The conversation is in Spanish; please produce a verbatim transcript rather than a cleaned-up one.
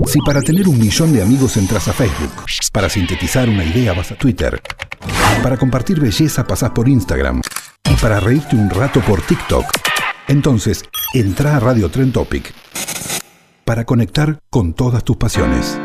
Si para tener un millón de amigos entras a Facebook, para sintetizar una idea vas a Twitter, para compartir belleza pasás por Instagram y para reírte un rato por TikTok, entonces entrá a Radio Trend Topic para conectar con todas tus pasiones.